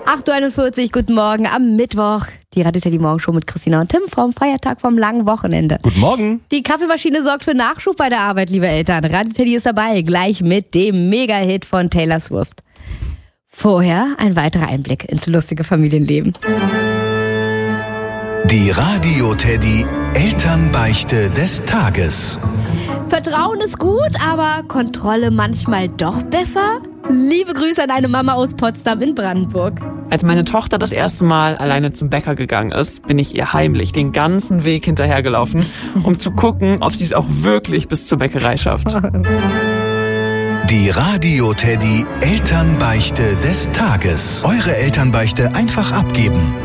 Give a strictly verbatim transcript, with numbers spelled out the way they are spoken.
acht Uhr einundvierzig, guten Morgen am Mittwoch. Die Radio Teddy Morgenshow mit Christina und Tim vom Feiertag vom langen Wochenende. Guten Morgen. Die Kaffeemaschine sorgt für Nachschub bei der Arbeit, liebe Eltern. Radio Teddy ist dabei, gleich mit dem Mega-Hit von Taylor Swift. Vorher ein weiterer Einblick ins lustige Familienleben. Die Radio Teddy Elternbeichte des Tages. Vertrauen ist gut, aber Kontrolle manchmal doch besser? Liebe Grüße an eine Mama aus Potsdam in Brandenburg. Als meine Tochter das erste Mal alleine zum Bäcker gegangen ist, bin ich ihr heimlich den ganzen Weg hinterhergelaufen, um zu gucken, ob sie es auch wirklich bis zur Bäckerei schafft. Die Radio Teddy Elternbeichte des Tages. Eure Elternbeichte einfach abgeben.